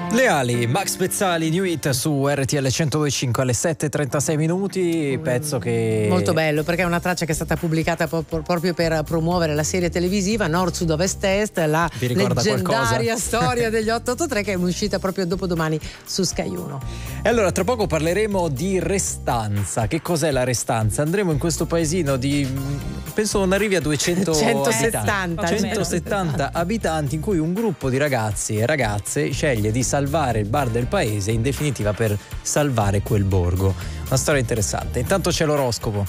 Le ali, Max Pezzali, New Hit su RTL 102.5 alle 7:36 minuti, pezzo che... Molto bello, perché è una traccia che è stata pubblicata proprio per promuovere la serie televisiva Nord, Sud, Ovest, Est, la leggendaria storia degli 883, che è uscita proprio dopodomani su Sky 1. E allora tra poco parleremo di restanza. Che cos'è la restanza? Andremo in questo paesino di, penso non arrivi a 170 abitanti, in cui un gruppo di ragazzi e ragazze sceglie di salvare il bar del paese, in definitiva per salvare quel borgo. Una storia interessante. Intanto c'è l'oroscopo.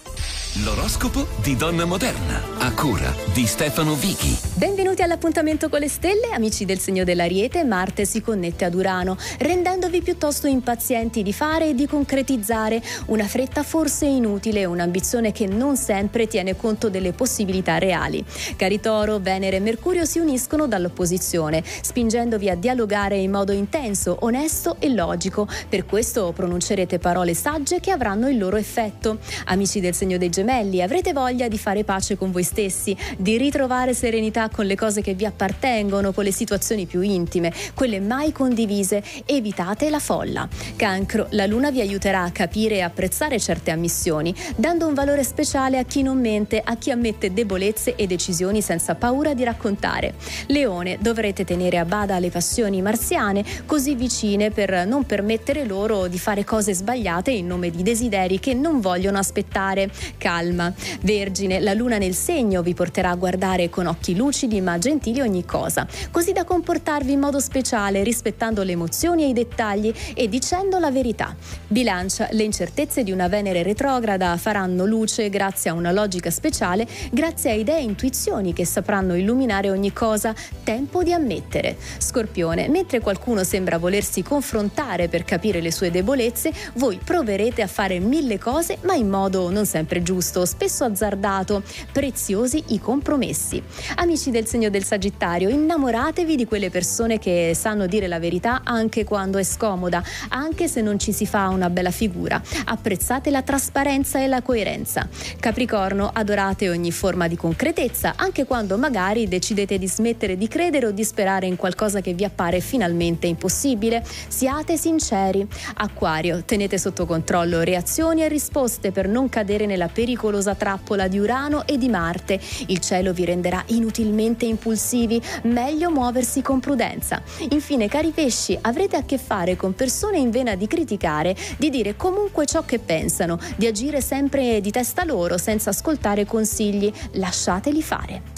L'oroscopo di Donna Moderna, a cura di Stefano Vichi. Benvenuti all'appuntamento con le stelle, amici del segno dell'Ariete. Marte si connette ad Urano, rendendovi piuttosto impazienti di fare e di concretizzare. Una fretta forse inutile, un'ambizione che non sempre tiene conto delle possibilità reali. Cari Toro, Venere e Mercurio si uniscono dall'opposizione, spingendovi a dialogare in modo intenso, onesto e logico. Per questo pronuncerete parole sagge che avranno il loro effetto. Amici del segno dei Gemelli, avrete voglia di fare pace con voi stessi, di ritrovare serenità con le cose che vi appartengono, con le situazioni più intime, quelle mai condivise. Evitate la folla. Cancro, la luna vi aiuterà a capire e apprezzare certe ammissioni, dando un valore speciale a chi non mente, a chi ammette debolezze e decisioni senza paura di raccontare. Leone, dovrete tenere a bada le passioni marziane, così vicine per non permettere loro di fare cose sbagliate in nome di desideri che non vogliono aspettare. Calma. Vergine, la luna nel segno vi porterà a guardare con occhi lucidi ma gentili ogni cosa, così da comportarvi in modo speciale, rispettando le emozioni e i dettagli e dicendo la verità. Bilancia, le incertezze di una Venere retrograda faranno luce grazie a una logica speciale, grazie a idee e intuizioni che sapranno illuminare ogni cosa. Tempo di ammettere. Scorpione, mentre qualcuno sembra volersi confrontare per capire le sue debolezze, voi proverete a fare 1000 cose ma in modo non sempre giusto, spesso azzardato. Preziosi i compromessi. Amici del segno del Sagittario, innamoratevi di quelle persone che sanno dire la verità anche quando è scomoda, anche se non ci si fa una bella figura. Apprezzate la trasparenza e la coerenza. Capricorno, adorate ogni forma di concretezza, anche quando magari decidete di smettere di credere o di sperare in qualcosa che vi appare finalmente impossibile. Siate sinceri. Acquario, tenete sotto controllo reazioni e risposte per non cadere nella pericolosa trappola di Urano e di Marte. Il cielo vi renderà inutilmente impulsivi, meglio muoversi con prudenza. Infine, cari pesci, avrete a che fare con persone in vena di criticare, di dire comunque ciò che pensano, di agire sempre di testa loro senza ascoltare consigli. Lasciateli fare.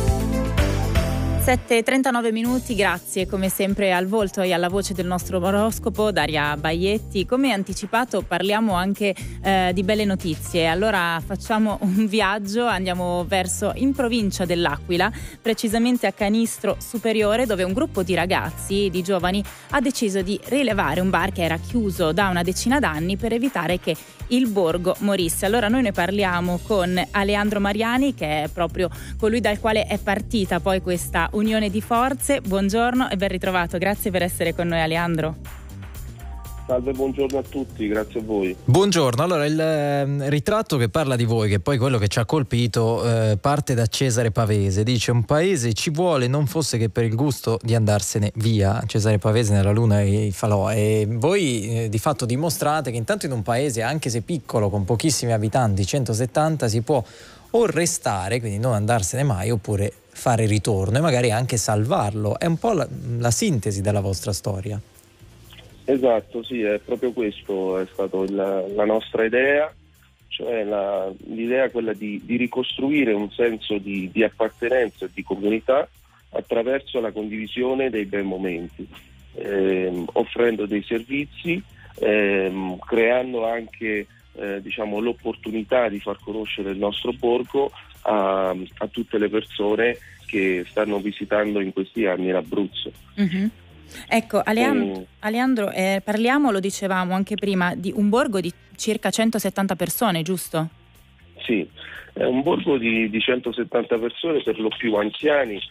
7:39 minuti, grazie come sempre al volto e alla voce del nostro oroscopo Daria Baietti. Come anticipato parliamo anche di belle notizie, allora facciamo un viaggio, andiamo in provincia dell'Aquila, precisamente a Canistro Superiore, dove un gruppo di ragazzi, di giovani, ha deciso di rilevare un bar che era chiuso da una decina d'anni per evitare che il borgo morisse. Allora noi ne parliamo con Aleandro Mariani, che è proprio colui dal quale è partita poi questa unione di forze. Buongiorno e ben ritrovato, grazie per essere con noi, Aleandro. Salve, buongiorno a tutti, grazie a voi. Buongiorno, allora il ritratto che parla di voi, che poi quello che ci ha colpito, parte da Cesare Pavese, dice: un paese ci vuole non fosse che per il gusto di andarsene via. Cesare Pavese nella Luna e i Falò. E voi di fatto dimostrate che intanto in un paese, anche se piccolo, con pochissimi abitanti, 170, si può o restare, quindi non andarsene mai, oppure fare ritorno e magari anche salvarlo. È un po' la sintesi della vostra storia. Esatto, sì, è proprio questo, è stato la nostra idea, cioè l'idea è quella di ricostruire un senso di appartenenza e di comunità attraverso la condivisione dei bei momenti, offrendo dei servizi, creando anche l'opportunità di far conoscere il nostro borgo a tutte le persone che stanno visitando in questi anni l'Abruzzo. Mm-hmm. Ecco, Aleandro, parliamo, lo dicevamo anche prima, di un borgo di circa 170 persone, giusto? Sì, è un borgo di 170 persone, per lo più anziani,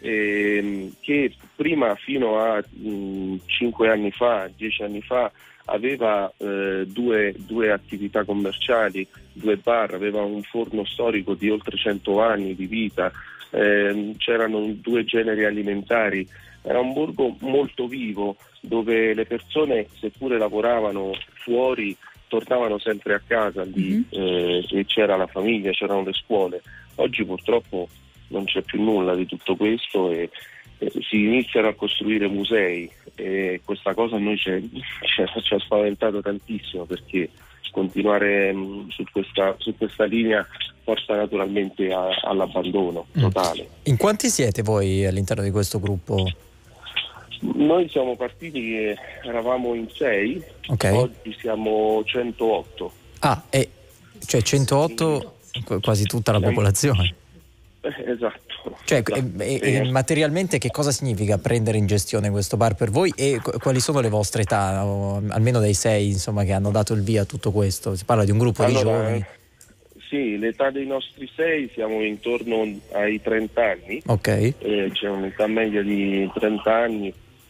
che prima, fino a 5 anni fa, 10 anni fa, aveva due attività commerciali, 2 bar, aveva un forno storico di oltre 100 anni di vita, c'erano 2 generi alimentari, era un borgo molto vivo, dove le persone, seppure lavoravano fuori, tornavano sempre a casa lì, e c'era la famiglia, c'erano le scuole. Oggi purtroppo non c'è più nulla di tutto questo e si iniziano a costruire musei, e questa cosa a noi ci ha spaventato tantissimo, perché continuare su questa linea porta naturalmente all'abbandono totale. In quanti siete voi all'interno di questo gruppo? Noi siamo partiti che eravamo in 6, oggi siamo 108. Cioè 108 quasi tutta la popolazione. Esatto. Cioè, materialmente che cosa significa prendere in gestione questo bar per voi, e quali sono le vostre età, almeno dei 6 insomma che hanno dato il via a tutto questo? Si parla di un gruppo di giovani? Sì, l'età dei nostri 6 siamo intorno ai 30 anni. C'è un'età media di 30 anni.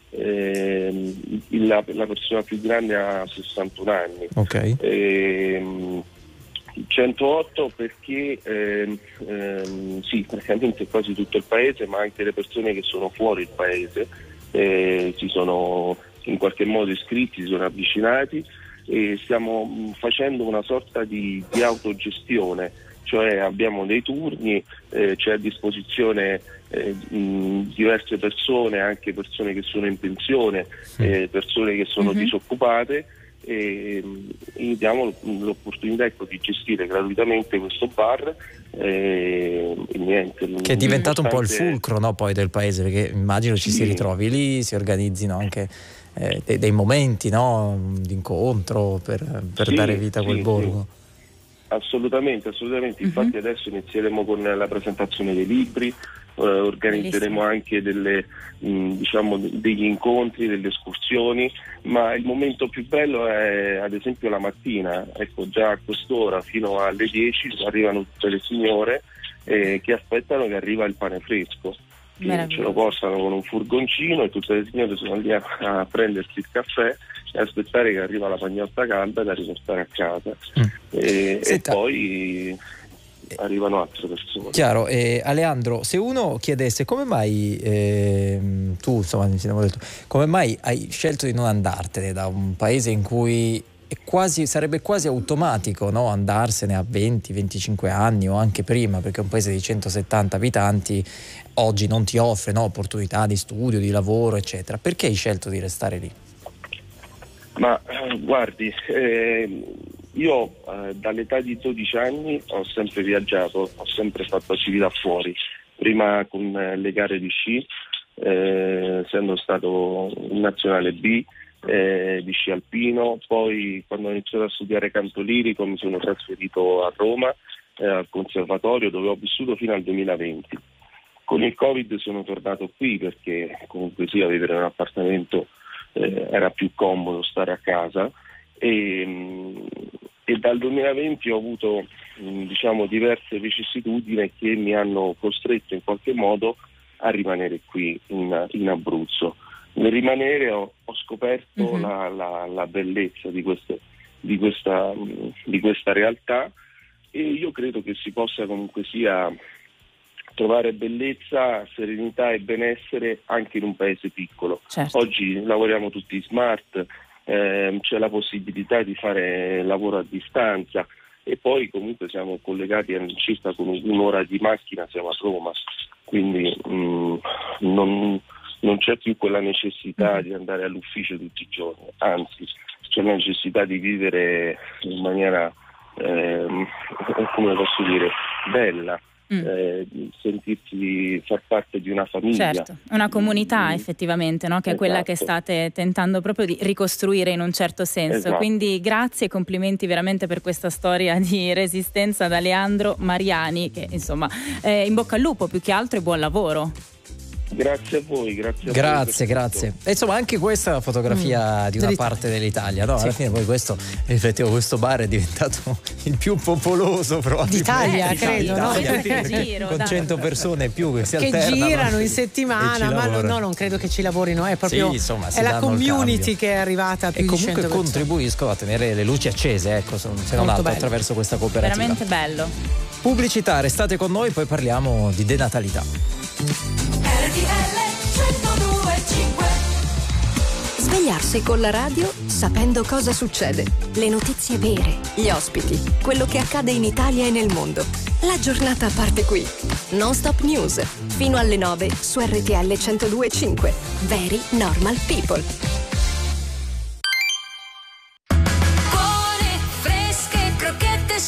La persona più grande ha 61 anni. 108 perché sì, praticamente quasi tutto il paese, ma anche le persone che sono fuori il paese si sono in qualche modo iscritti, si sono avvicinati, e stiamo facendo una sorta di autogestione, cioè abbiamo dei turni, c'è a disposizione diverse persone, anche persone che sono in pensione, persone che sono disoccupate, e diamo l'opportunità di gestire gratuitamente questo bar, niente, che è diventato un po' il fulcro, no, poi del paese, perché immagino ci si ritrovi lì, si organizzino anche dei momenti, no, di incontro per dare vita a quel borgo. Assolutamente. Infatti adesso inizieremo con la presentazione dei libri, organizzeremo anche degli incontri, delle escursioni, ma il momento più bello è ad esempio la mattina. Ecco, già a quest'ora fino alle 10 arrivano tutte le signore che aspettano che arriva il pane fresco, che ce lo portano con un furgoncino, e tutte le signore sono lì a prendersi il caffè e aspettare che arriva la pagnotta calda da riportare a casa. E poi arrivano altre persone. Chiaro. Aleandro, se uno chiedesse come mai tu, insomma, come mai hai scelto di non andartene da un paese in cui sarebbe quasi automatico, no, andarsene a 20-25 anni o anche prima, perché un paese di 170 abitanti oggi non ti offre, no, opportunità di studio, di lavoro, eccetera. Perché hai scelto di restare lì? Ma guardi, io dall'età di 12 anni ho sempre viaggiato, ho sempre fatto attività fuori, prima con le gare di sci, essendo stato in nazionale B di sci alpino, poi quando ho iniziato a studiare canto lirico mi sono trasferito a Roma al conservatorio, dove ho vissuto fino al 2020. Con il Covid sono tornato qui perché comunque sia vivere in un appartamento era più comodo stare a casa, e dal 2020 ho avuto diverse vicissitudini che mi hanno costretto in qualche modo a rimanere qui in Abruzzo. Nel rimanere ho scoperto la bellezza di questa realtà, e io credo che si possa comunque sia trovare bellezza, serenità e benessere anche in un paese piccolo. Certo. Oggi lavoriamo tutti smart, c'è la possibilità di fare lavoro a distanza, e poi comunque siamo collegati circa con un'ora di macchina, siamo a Roma, quindi non c'è più quella necessità di andare all'ufficio tutti i giorni, anzi c'è la necessità di vivere in maniera, come posso dire, bella. Sentirsi far parte di una famiglia, certo, una comunità effettivamente, no? Che è quella che state tentando proprio di ricostruire in un certo senso. Quindi grazie e complimenti veramente per questa storia di resistenza da Aleandro Mariani, che insomma in bocca al lupo più che altro, e buon lavoro. Grazie a voi, grazie. E insomma anche questa è la fotografia di una parte dell'Italia, no? Alla fine poi questo bar è diventato il più popoloso d'Italia, credo, no? Con 100 persone più che si che alternano, girano in settimana, ma non credo che ci lavorino, è proprio è la community che è arrivata a più di 100 persone. E comunque contribuiscono a tenere le luci accese, ecco, se non altro attraverso questa cooperativa. Veramente bello. Pubblicità, restate con noi, poi parliamo di denatalità. RTL 102. Svegliarsi con la radio sapendo cosa succede. Le notizie vere, gli ospiti, quello che accade in Italia e nel mondo. La giornata parte qui. Non Stop News. Fino alle 9 su RTL 102.5. Very Normal People. Buone, fresche, crocchette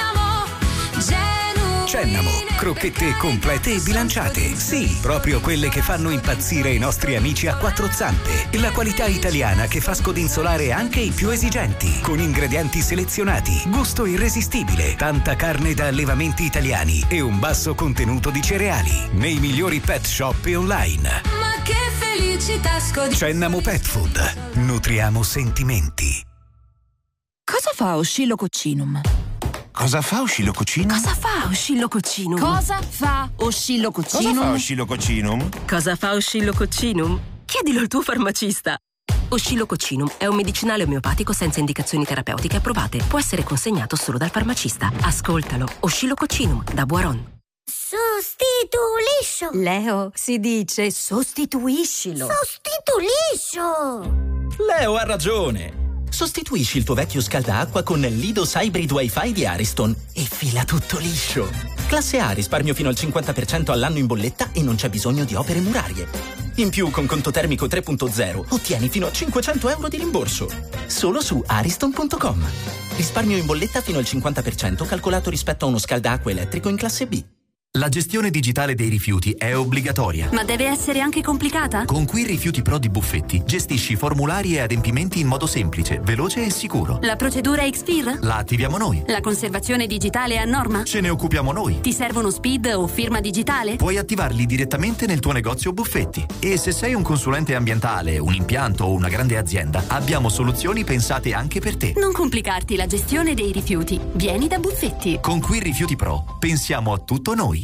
Cennamo, crocchette complete e bilanciate. Sì, proprio quelle che fanno impazzire i nostri amici a quattro zampe. La qualità italiana che fa scodinzolare anche i più esigenti. Con ingredienti selezionati, gusto irresistibile, tanta carne da allevamenti italiani e un basso contenuto di cereali. Nei migliori pet shop e online. Ma che felicità Cennamo Pet Food. Nutriamo sentimenti. Cosa fa Oscillococcinum? Cosa fa Oscillococcinum? Cosa fa Oscillococcinum? Cosa fa Oscillococcinum? Cosa fa Oscillococcinum? Chiedilo al tuo farmacista. Oscillococcinum è un medicinale omeopatico senza indicazioni terapeutiche approvate. Può essere consegnato solo dal farmacista. Ascoltalo. Oscillococcinum da Boiron. Sostituiscio. Leo, si dice sostituiscilo. Sostituiscio. Leo ha ragione. Sostituisci il tuo vecchio scaldaacqua con l'Idos Hybrid Wi-Fi di Ariston e fila tutto liscio. Classe A, risparmio fino al 50% all'anno in bolletta e non c'è bisogno di opere murarie. In più, con conto termico 3.0, ottieni fino a 500 euro di rimborso. Solo su ariston.com. Risparmio in bolletta fino al 50% calcolato rispetto a uno scaldaacqua elettrico in classe B. La gestione digitale dei rifiuti è obbligatoria. Ma deve essere anche complicata? Con Qui Rifiuti Pro di Buffetti gestisci formulari e adempimenti in modo semplice, veloce e sicuro. La procedura Xpeer? La attiviamo noi. La conservazione digitale è a norma? Ce ne occupiamo noi. Ti servono SPID o firma digitale? Puoi attivarli direttamente nel tuo negozio Buffetti. E se sei un consulente ambientale, un impianto o una grande azienda, abbiamo soluzioni pensate anche per te. Non complicarti la gestione dei rifiuti. Vieni da Buffetti. Con Qui Rifiuti Pro pensiamo a tutto noi.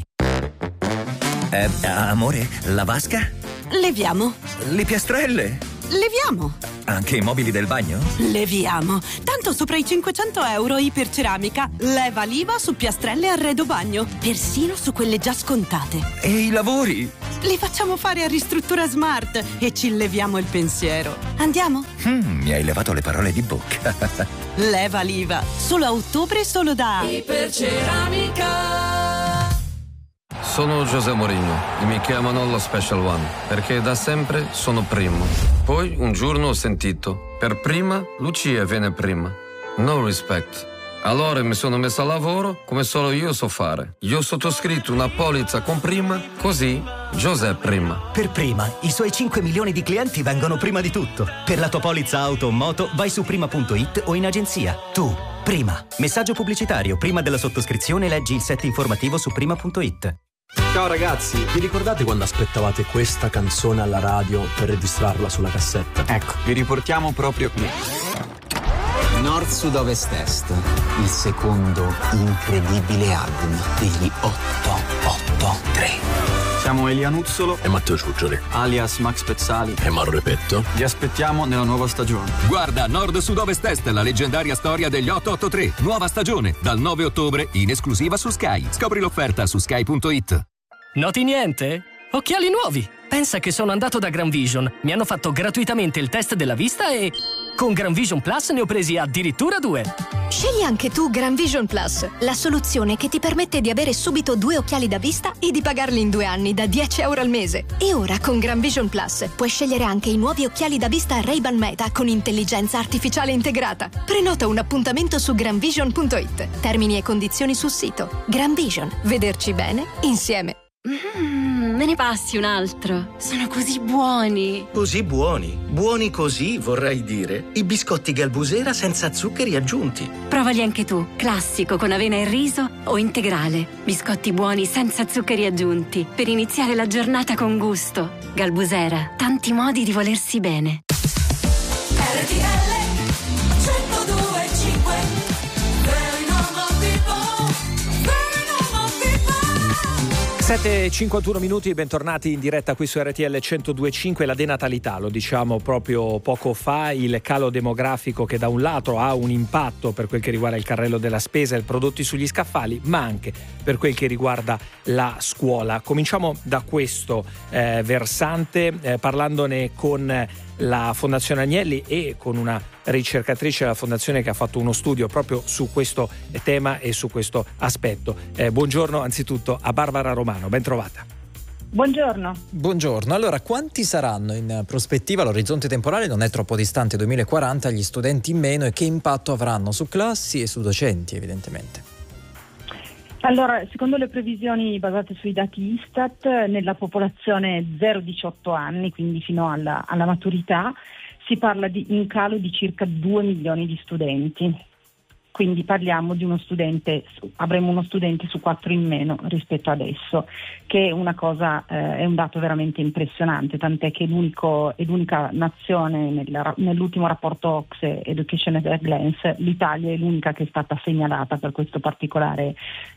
Amore, la vasca? Leviamo. Le piastrelle? Leviamo. Anche i mobili del bagno? Leviamo. Tanto sopra i 500 euro Iperceramica leva l'IVA su piastrelle e arredo bagno. Persino su quelle già scontate. E i lavori? Li facciamo fare a Ristruttura Smart e ci leviamo il pensiero. Andiamo? Mi hai levato le parole di bocca. Leva l'IVA. Solo a ottobre, solo da Iperceramica. Sono José Mourinho e mi chiamano lo Special One perché da sempre sono primo. Poi un giorno ho sentito, per prima Lucia viene prima. No respect. Allora mi sono messo a lavoro come solo io so fare. Io ho sottoscritto una polizza con prima, così José prima. Per prima, i suoi 5 milioni di clienti vengono prima di tutto. Per la tua polizza auto o moto vai su prima.it o in agenzia. Tu, prima. Messaggio pubblicitario. Prima della sottoscrizione leggi il set informativo su prima.it. Ciao ragazzi, vi ricordate quando aspettavate questa canzone alla radio per registrarla sulla cassetta? Ecco, vi riportiamo proprio qui. Nord, Sud, Ovest, Est, il secondo incredibile album degli 883. Siamo Elia Nuzzolo e Matteo Ciuccioli, alias Max Pezzali e Mauro Repetto. Vi aspettiamo nella nuova stagione. Guarda Nord, Sud, Ovest, Est, la leggendaria storia degli 883. Nuova stagione, dal 9 ottobre, in esclusiva su Sky. Scopri l'offerta su sky.it. Noti niente? Occhiali nuovi! Pensa che sono andato da Gran Vision. Mi hanno fatto gratuitamente il test della vista e con Gran Vision Plus ne ho presi addirittura 2. Scegli anche tu Gran Vision Plus, la soluzione che ti permette di avere subito 2 occhiali da vista e di pagarli in 2 anni da 10 euro al mese. E ora con Gran Vision Plus puoi scegliere anche i nuovi occhiali da vista Ray-Ban Meta con intelligenza artificiale integrata. Prenota un appuntamento su granvision.it. Termini e condizioni sul sito. Gran Vision. Vederci bene insieme. Me ne passi un altro. Sono così buoni. Così buoni? Buoni così, vorrei dire. I biscotti Galbusera senza zuccheri aggiunti. Provali anche tu. Classico con avena e riso o integrale. Biscotti buoni senza zuccheri aggiunti. Per iniziare la giornata con gusto. Galbusera. Tanti modi di volersi bene. RTL 102.5. Very normal people. Very normal people. 7:51 minuti, bentornati in diretta qui su RTL 102.5. La denatalità, lo diciamo proprio poco fa, il calo demografico che da un lato ha un impatto per quel che riguarda il carrello della spesa e i prodotti sugli scaffali, ma anche per quel che riguarda la scuola. Cominciamo da questo versante, parlandone con la Fondazione Agnelli e con una ricercatrice della Fondazione che ha fatto uno studio proprio su questo tema e su questo aspetto. Buongiorno anzitutto a Barbara Romano, ben trovata. Buongiorno. Buongiorno. Allora, quanti saranno in prospettiva, l'orizzonte temporale non è troppo distante, 2040, gli studenti in meno, e che impatto avranno su classi e su docenti evidentemente? Allora, secondo le previsioni basate sui dati Istat, nella popolazione 0-18 anni, quindi fino alla maturità, si parla di un calo di circa 2 milioni di studenti. Quindi parliamo di avremo uno studente su 4 in meno rispetto adesso, che è una cosa, è un dato veramente impressionante, tant'è che è l'unica nazione nell'ultimo rapporto OCSE Education at a Glance, l'Italia è l'unica che è stata segnalata per questo particolare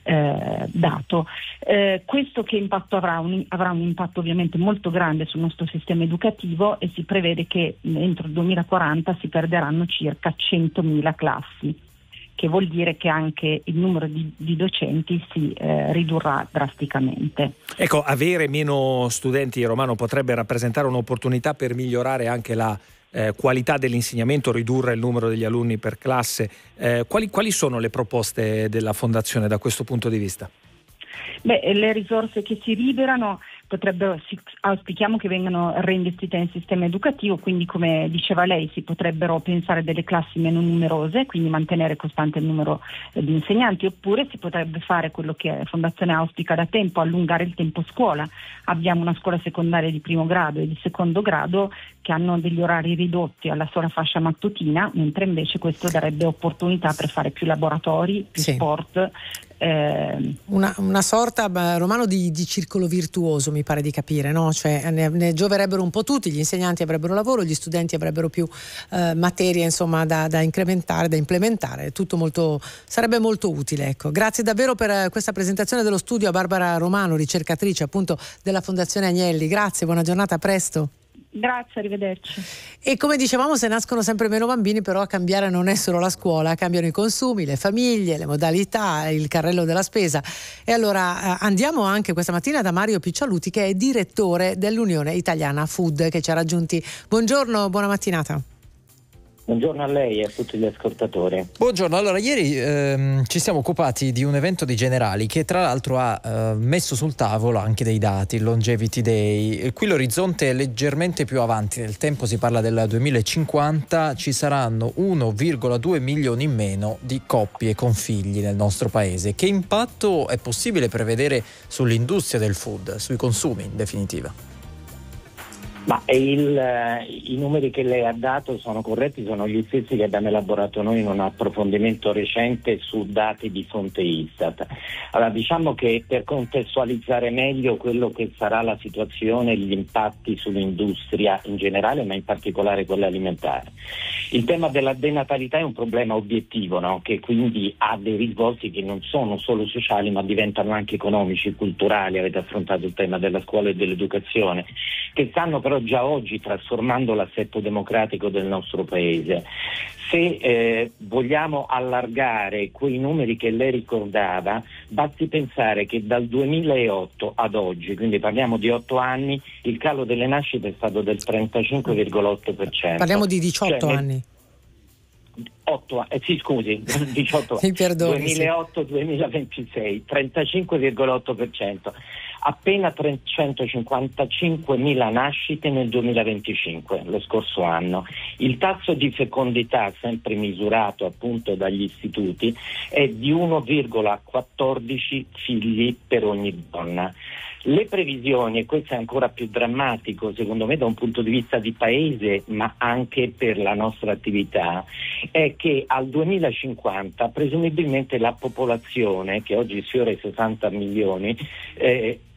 dato. Questo che impatto avrà un impatto ovviamente molto grande sul nostro sistema educativo, e si prevede che entro il 2040 si perderanno circa 100.000 classi, che vuol dire che anche il numero di docenti si ridurrà drasticamente. Ecco, avere meno studenti, Romano, potrebbe rappresentare un'opportunità per migliorare anche la qualità dell'insegnamento, ridurre il numero degli alunni per classe. Quali sono le proposte della Fondazione da questo punto di vista? Le risorse che si liberano auspichiamo che vengano reinvestite nel sistema educativo, quindi come diceva lei si potrebbero pensare delle classi meno numerose, quindi mantenere costante il numero di insegnanti, oppure si potrebbe fare quello che la Fondazione auspica da tempo, allungare il tempo scuola. Abbiamo una scuola secondaria di primo grado e di secondo grado che hanno degli orari ridotti alla sola fascia mattutina, mentre invece questo darebbe opportunità per fare più laboratori, più sport. Una sorta, Romano, di circolo virtuoso, mi pare di capire, no? Cioè ne gioverebbero un po' tutti, gli insegnanti avrebbero lavoro, gli studenti avrebbero più materie, insomma, da incrementare, da implementare. Tutto sarebbe molto utile, ecco. Grazie davvero per questa presentazione dello studio a Barbara Romano, ricercatrice appunto della Fondazione Agnelli. Grazie, buona giornata, a presto. Grazie, arrivederci. E come dicevamo, se nascono sempre meno bambini, però a cambiare non è solo la scuola, cambiano i consumi, le famiglie, le modalità, il carrello della spesa. E allora andiamo anche questa mattina da Mario Piccialuti, che è direttore dell'Unione Italiana Food, che ci ha raggiunti. Buongiorno, buona mattinata. Buongiorno a lei e a tutti gli ascoltatori. Buongiorno, allora ieri ci siamo occupati di un evento di Generali che tra l'altro ha messo sul tavolo anche dei dati, il Longevity Day. Qui l'orizzonte è leggermente più avanti nel tempo, si parla del 2050, ci saranno 1,2 milioni in meno di coppie con figli nel nostro paese. Che impatto è possibile prevedere sull'industria del food, sui consumi in definitiva? Ma i numeri che lei ha dato sono corretti, sono gli stessi che abbiamo elaborato noi in un approfondimento recente su dati di fonte Istat. Allora, diciamo che per contestualizzare meglio quello che sarà la situazione e gli impatti sull'industria in generale, ma in particolare quella alimentare. Il tema della denatalità è un problema obiettivo, no? Che quindi ha dei risvolti che non sono solo sociali ma diventano anche economici, culturali. Avete affrontato il tema della scuola e dell'educazione, che stanno però già oggi trasformando l'assetto democratico del nostro paese. Se vogliamo allargare quei numeri che lei ricordava, basti pensare che dal 2008 ad oggi, quindi parliamo di 8 anni, il calo delle nascite è stato del 35,8%. Parliamo di 18 anni. 18 Mi perdoni, 2008-2026, 35,8%, appena 355.000 nascite nel 2025, lo scorso anno. Il tasso di fecondità, sempre misurato appunto dagli istituti, è di 1,14 figli per ogni donna. Le previsioni, e questo è ancora più drammatico secondo me da un punto di vista di paese ma anche per la nostra attività, è che al 2050 presumibilmente la popolazione, che oggi sfiora i 60 milioni,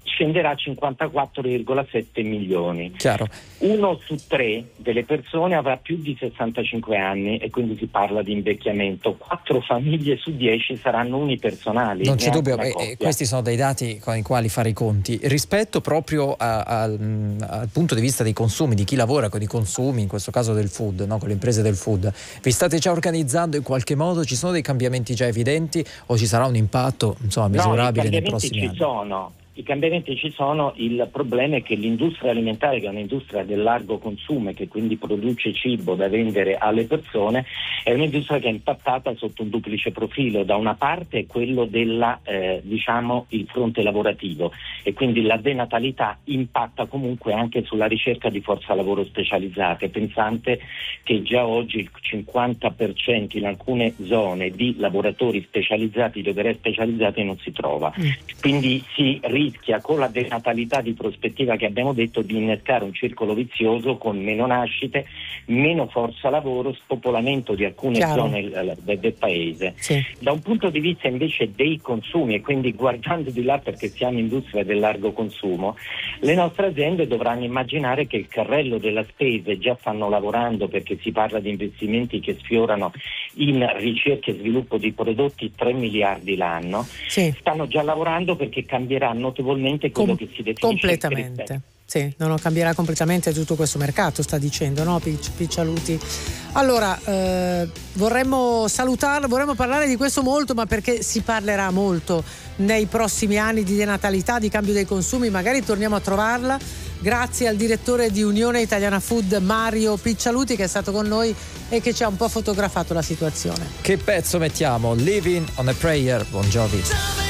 scenderà a 54,7 milioni. Chiaro. 1 su 3 delle persone avrà più di 65 anni e quindi si parla di invecchiamento. 4 famiglie su 10 saranno unipersonali. Non c'è dubbio, questi sono dei dati con i quali fare i conti. Rispetto proprio al punto di vista dei consumi, di chi lavora con i consumi, in questo caso del food, no? Con le imprese del food, vi state già organizzando in qualche modo? Ci sono dei cambiamenti già evidenti o ci sarà un impatto misurabile nei prossimi anni? I cambiamenti ci sono, il problema è che l'industria alimentare, che è un'industria del largo consumo e che quindi produce cibo da vendere alle persone, è un'industria che è impattata sotto un duplice profilo. Da una parte è quello della il fronte lavorativo, e quindi la denatalità impatta comunque anche sulla ricerca di forza lavoro specializzate. Pensate che già oggi il 50% in alcune zone di lavoratori specializzati, di operai specializzati, non si trova. Quindi si rischia, con la denatalità di prospettiva che abbiamo detto, di innescare un circolo vizioso con meno nascite, meno forza lavoro, spopolamento di alcune zone del paese. Sì. Da un punto di vista invece dei consumi, e quindi guardando di là perché siamo industria del largo consumo, le nostre aziende dovranno immaginare che il carrello della spesa, già stanno lavorando perché si parla di investimenti che sfiorano in ricerca e sviluppo di prodotti 3 miliardi l'anno, stanno già lavorando perché cambierà notevolmente quello che si definisce completamente. Sì, cambierà completamente tutto questo mercato, sta dicendo, no, Piccialuti? Allora, vorremmo salutarlo, vorremmo parlare di questo molto, ma perché si parlerà molto nei prossimi anni di denatalità, di cambio dei consumi, magari torniamo a trovarla. Grazie al direttore di Unione Italiana Food, Mario Piccialuti, che è stato con noi e che ci ha un po' fotografato la situazione. Che pezzo mettiamo? Living on a Prayer, Bon Jovi.